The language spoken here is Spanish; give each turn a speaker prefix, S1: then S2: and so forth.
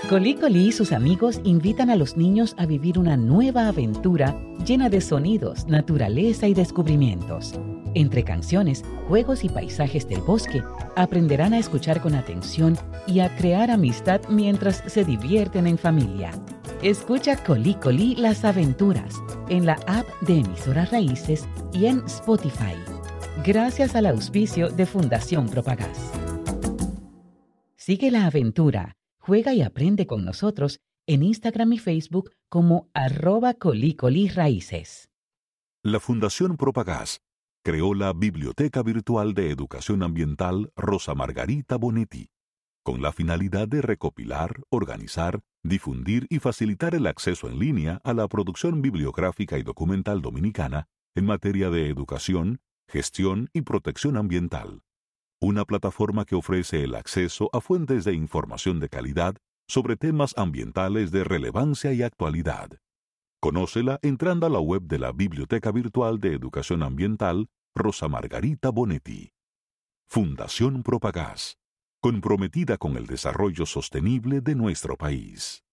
S1: Colí Colí y sus amigos invitan a los niños a vivir una nueva aventura llena de sonidos, naturaleza y descubrimientos. Entre canciones, juegos y paisajes del bosque, aprenderán a escuchar con atención y a crear amistad mientras se divierten en familia. Escucha Colí Colí las aventuras en la app de Emisoras Raíces y en Spotify. Gracias al auspicio de Fundación Propagás. Sigue la aventura, juega y aprende con nosotros en Instagram y Facebook como @colícolíraíces.
S2: La Fundación Propagás creó la Biblioteca Virtual de Educación Ambiental Rosa Margarita Bonetti, con la finalidad de recopilar, organizar, difundir y facilitar el acceso en línea a la producción bibliográfica y documental dominicana en materia de educación, gestión y protección ambiental. Una plataforma que ofrece el acceso a fuentes de información de calidad sobre temas ambientales de relevancia y actualidad. Conócela entrando a la web de la Biblioteca Virtual de Educación Ambiental Rosa Margarita Bonetti. Fundación Propagás, comprometida con el desarrollo sostenible de nuestro país.